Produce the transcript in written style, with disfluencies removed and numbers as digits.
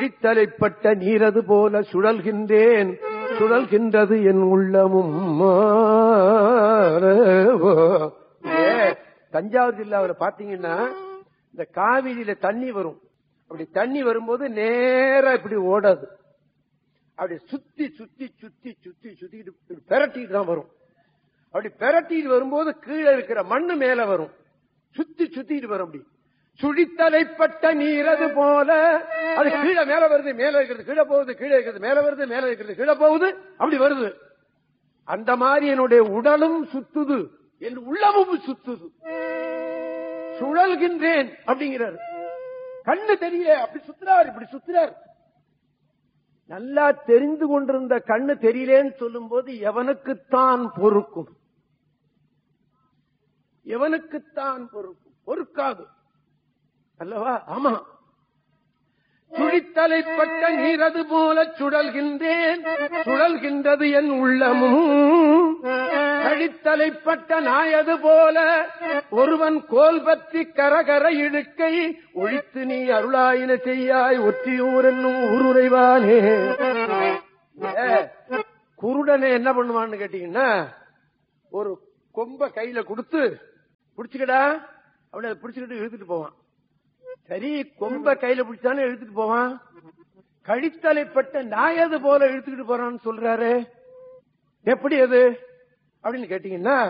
தலைப்பட்ட நீரது போல சுழல்கின்றேன், சுழல்கின்றது என் உள்ளமும். தஞ்சாவூர் ஜில்லாவில் பாத்தீங்கன்னா இந்த காவிரியில தண்ணி வரும். அப்படி தண்ணி வரும்போது நேரா இப்படி ஓடாது, அப்படி சுத்தி சுத்தி சுத்தி சுத்தி சுத்திட்டு பெரட்டிட்டு தான் வரும். அப்படி பெரட்டிட்டு வரும்போது கீழே இருக்கிற மண்ணு மேல வரும், சுத்தி சுத்திட்டு வரும். அப்படி சுழித்தலைப்பட்ட நீரது போல அது கீழே மேல வருது, மேல இருக்கிறது கீழே போகுது, கீழே இருக்கிறது மேல வருது, மேல இருக்கிறது கீழே போகுது, அப்படி வருது. அந்த மாதிரி என்னுடைய உடலும் சுத்துது, என் உள்ளமும் சுத்துது, சுழல்கின்றேன் அப்படிங்கிறார். கண்ணு தெரியல, அப்படி சுத்துறார், இப்படி சுத்துறார். நல்லா தெரிந்து கொண்டிருந்த கண்ணு தெரியலேன்னு சொல்லும் போது எவனுக்குத்தான் பொறுக்கும்? எவனுக்குத்தான் பொறுக்கும்? பொறுக்காது அல்லவா? ஆமா. சுழித்தலைப்பட்ட நீரது போல சுழல்கின்றேன், சுழல்கின்றது என் உள்ளமும். கழித்தலைப்பட்ட நாயது போல ஒருவன் கோல் பற்றி கரகர இழுக்கை ஒழித்து நீ அருளாயின செய்யாய் ஒற்றியூர் என்னும் ஊருரைவானே. குருடனை என்ன பண்ணுவான்னு கேட்டீங்கன்னா, ஒரு கொம்ப கையில கொடுத்து பிடிச்சுக்கடா அப்படி பிடிச்சுக்கிட்டு இழுத்துட்டு போவான். சரி, கொம்ப கையில பிடிச்சானே இழுத்துட்டு போவான். கழித்தலைப்பட்ட நாயது போல இழுத்துக்கிட்டு போறான்னு சொல்றாரு. எப்படி அது அப்படின்னு கேட்டீங்கன்னா,